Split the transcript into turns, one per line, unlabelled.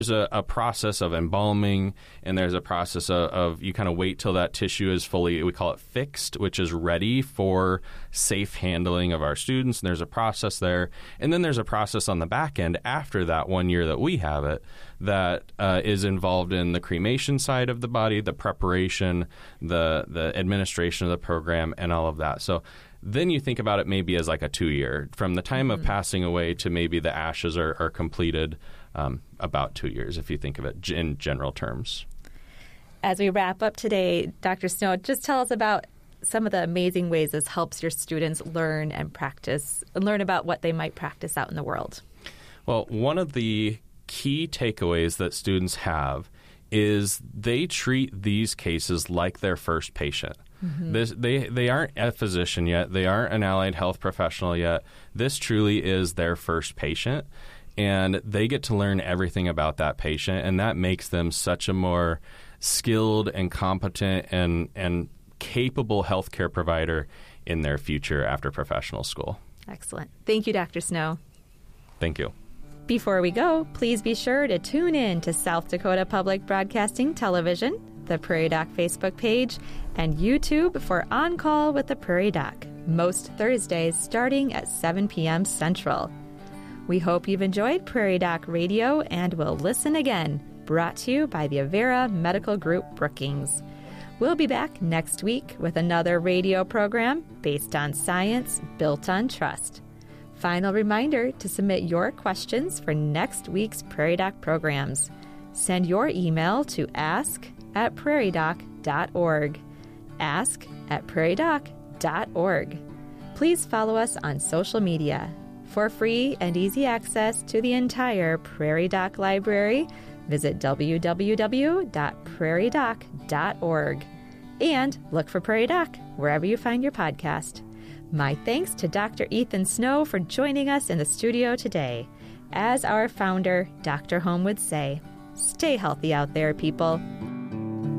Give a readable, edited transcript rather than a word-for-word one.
There's a process of embalming, and there's a process of you kind of wait till that tissue is fully, we call it fixed, which is ready for safe handling of our students. And there's a process there. And then there's a process on the back end after that 1 year that we have it that is involved in the cremation side of the body, the preparation, the administration of the program, and all of that. So then you think about it maybe as like a 2-year. From the time of passing away to maybe the ashes are completed, about 2 years, if you think of it in general terms.
As we wrap up today, Dr. Snow, just tell us about some of the amazing ways this helps your students learn and practice, and learn about what they might practice out in the world. Well,
one of the key takeaways that students have is they treat these cases like their first patient. They aren't a physician yet. They aren't an allied health professional yet. This truly is their first patient, and they get to learn everything about that patient, and that makes them such a more skilled and competent and capable healthcare provider in their future after professional school.
Excellent. Thank you, Dr. Snow.
Thank you.
Before we go, please be sure to tune in to South Dakota Public Broadcasting Television, the Prairie Doc Facebook page, and YouTube for On Call with the Prairie Doc, most Thursdays starting at 7 p.m. Central. We hope you've enjoyed Prairie Doc Radio and will listen again, brought to you by the Avera Medical Group Brookings. We'll be back next week with another radio program based on science built on trust. Final reminder to submit your questions for next week's Prairie Doc programs. Send your email to ask@prairiedoc.org. ask@prairiedoc.org. Please follow us on social media. For free and easy access to the entire Prairie Doc library, visit www.prairiedoc.org. And look for Prairie Doc wherever you find your podcast. My thanks to Dr. Ethan Snow for joining us in the studio today. As our founder, Dr. Holm would say, stay healthy out there, people.